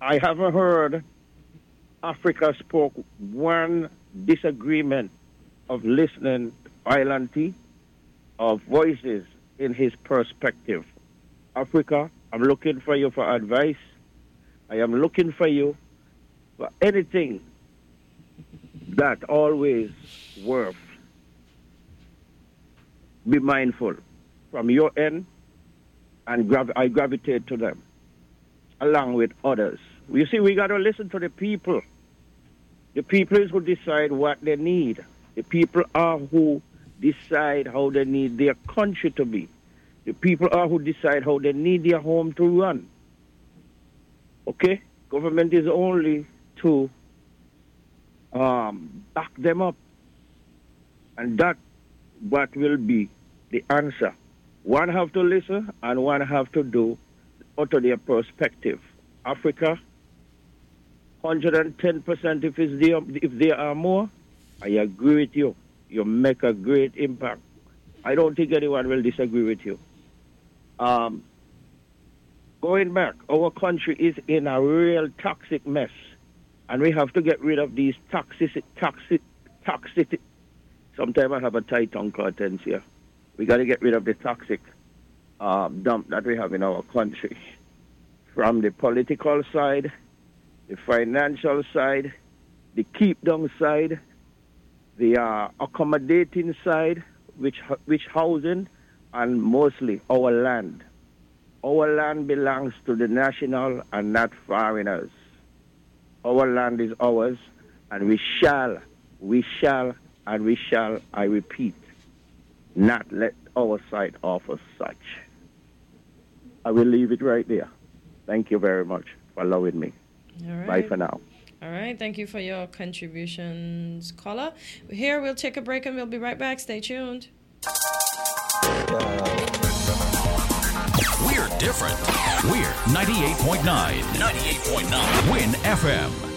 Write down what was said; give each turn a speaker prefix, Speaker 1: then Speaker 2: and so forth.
Speaker 1: I haven't heard Africa spoke one disagreement of listening violently of voices in his perspective. Africa, I'm looking for you for advice. I am looking for you for anything that always worth. Be mindful from your end, and I gravitate to them along with others. You see, we got to listen to the people. The people is who decide what they need. The people are who decide how they need their country to be. The people are who decide how they need their home to run. Okay? Government is only to back them up. And that what will be the answer. One have to listen and one have to do out of their perspective. Africa, 110% if there are more, I agree with you. You make a great impact. I don't think anyone will disagree with you. Going back, our country is in a real toxic mess, and we have to get rid of these toxic. Sometimes I have a tight tongue contents here. We got to get rid of the toxic dump that we have in our country, from the political side, the financial side, the keep down side, the accommodating side, which housing, and mostly our land. Our land belongs to the national and not foreigners. Our land is ours, and we shall, I repeat, not let our side offer such. I will leave it right there. Thank you very much for allowing me.
Speaker 2: All right.
Speaker 1: Bye for now.
Speaker 2: All right. Thank you for your contributions, caller. Here, we'll take a break and we'll be right back. Stay tuned.
Speaker 3: We're different. We're 98.9. 98.9. Win FM.